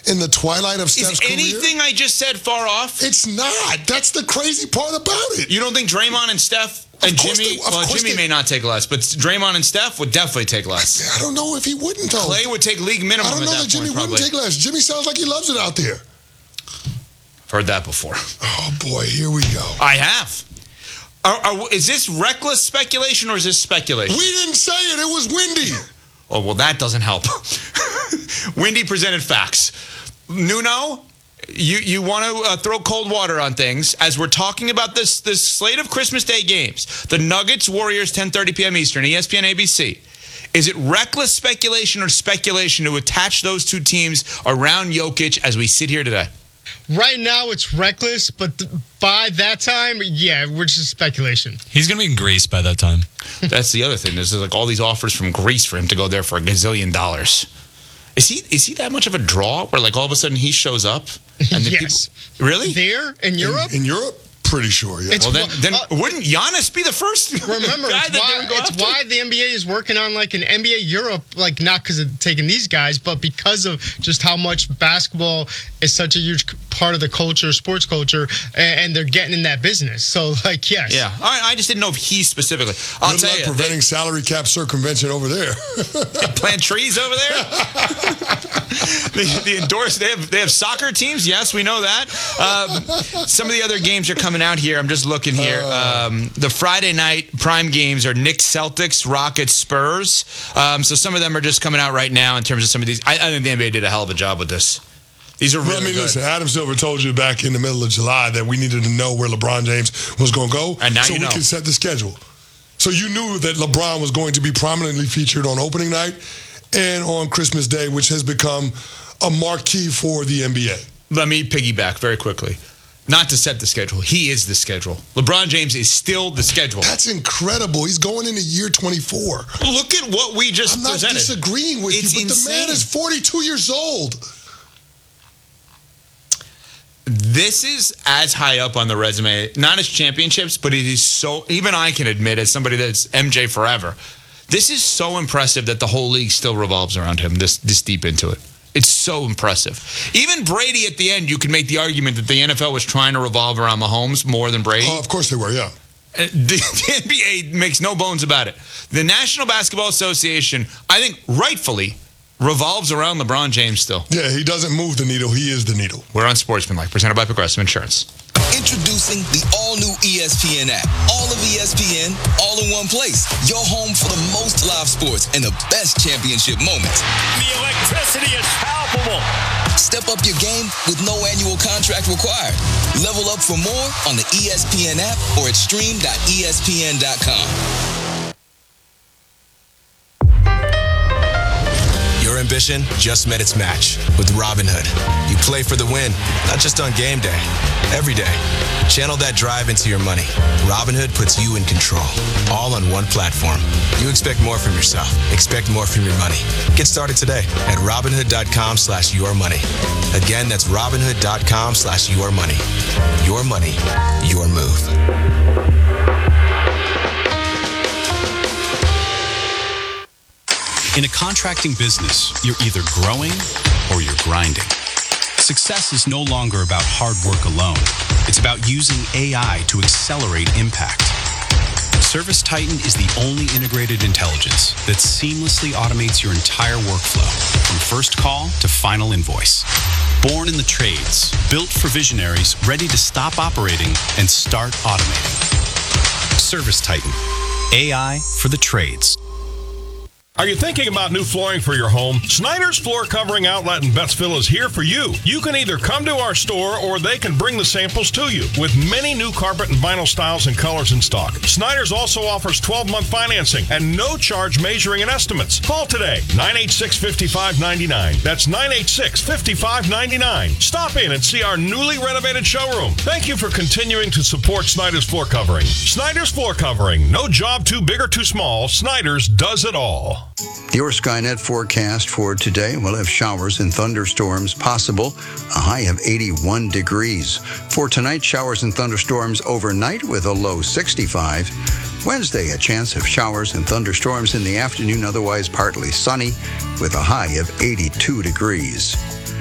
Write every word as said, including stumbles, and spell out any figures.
in the twilight of Steph's Is career? anything I just said far off? It's not. That's the crazy part about it. You don't think Draymond and Steph and Jimmy, they, well, Jimmy they, may not take less, but Draymond and Steph would definitely take less. I don't know if he wouldn't, though. Clay would take league minimum I don't know at that, that Jimmy point, wouldn't probably. take less. Jimmy sounds like he loves it out there. Heard that before. Oh, boy, here we go. I have. Are, are, is this reckless speculation or is this speculation? We didn't say it. It was windy. Oh, well, that doesn't help. Windy presented facts. Nuno, you, you want to uh, throw cold water on things as we're talking about this, this slate of Christmas Day games. The Nuggets, Warriors, ten thirty p.m. Eastern, E S P N, A B C. Is it reckless speculation or speculation to attach those two teams around Jokic as we sit here today? Right now, it's reckless, but th- by that time, yeah, we're just speculation. He's going to be in Greece by that time. That's the other thing. There's like all these offers from Greece for him to go there for a gazillion dollars. Is he is he that much of a draw where like all of a sudden he shows up? And the Yes. people, really? There in Europe? In, in Europe? Pretty sure, yeah. It's Well, then, then uh, wouldn't Giannis be the first Remember, guy it's, that why, they would go it's after? why the N B A is working on like an N B A Europe, like not because of taking these guys, but because of just how much basketball is such a huge part of the culture, sports culture, and, and they're getting in that business. So, like, yes. Yeah, I, I just didn't know if he specifically. I'll Good tell luck you, preventing salary cap circumvention over there. they plant trees over there. the, the endorse they have they have soccer teams. Yes, we know that. Um, some of the other games are coming out here. I'm just looking here. Um, the Friday night prime games are Knicks, Celtics, Rockets, Spurs. Um, so some of them are just coming out right now in terms of some of these. I, I think the N B A did a hell of a job with this. These are really Well, I mean, good. listen, Adam Silver told you back in the middle of July that we needed to know where LeBron James was going to go, And now so you we know. can set the schedule. So you knew that LeBron was going to be prominently featured on opening night and on Christmas Day, which has become a marquee for the N B A. Let me piggyback very quickly. Not to set the schedule. He is the schedule. LeBron James is still the schedule. That's incredible. He's going into year twenty-four. Look at what we just I'm not presented. disagreeing with It's you, but insane. the man is forty-two years old. This is as high up on the resume, not as championships, but it is so, even I can admit as somebody that's M J forever, this is so impressive that the whole league still revolves around him this, this deep into it. It's so impressive. Even Brady at the end, you can make the argument that the N F L was trying to revolve around Mahomes more than Brady. Oh, of course they were, yeah. Uh, The, the N B A makes no bones about it. The National Basketball Association, I think rightfully, revolves around LeBron James still. Yeah, he doesn't move the needle. He is the needle. We're on Sportsmanlike, presented by Progressive Insurance. Introducing the all-new E S P N app. All of E S P N, all in one place. Your home for the most live sports and the best championship moments. The electricity is palpable. Step up your game with no annual contract required. Level up for more on the E S P N app or at stream dot E S P N dot com. Your ambition just met its match with Robinhood. You play for the win, not just on game day, every day. Channel that drive into your money. Robinhood puts you in control, all on one platform. You expect more from yourself. Expect more from your money. Get started today at Robinhood.com slash your money. Again, that's Robinhood.com slash your money. Your money, your move. In a contracting business, you're either growing or you're grinding. Success is no longer about hard work alone. It's about using A I to accelerate impact. ServiceTitan is the only integrated intelligence that seamlessly automates your entire workflow, from first call to final invoice. Born in the trades, built for visionaries ready to stop operating and start automating. ServiceTitan, A I for the trades. Are you thinking about new flooring for your home? Snyder's Floor Covering Outlet in Betsville is here for you. You can either come to our store or they can bring the samples to you with many new carpet and vinyl styles and colors in stock. Snyder's also offers twelve-month financing and no charge measuring and estimates. Call today, nine eight six, five five nine nine. That's nine eight six, five five nine nine. Stop in and see our newly renovated showroom. Thank you for continuing to support Snyder's Floor Covering. Snyder's Floor Covering. No job too big or too small. Snyder's does it all. Your Skynet forecast for today will have showers and thunderstorms possible, a high of eighty-one degrees. For tonight, showers and thunderstorms overnight with a low sixty-five. Wednesday, a chance of showers and thunderstorms in the afternoon, otherwise partly sunny with a high of eighty-two degrees.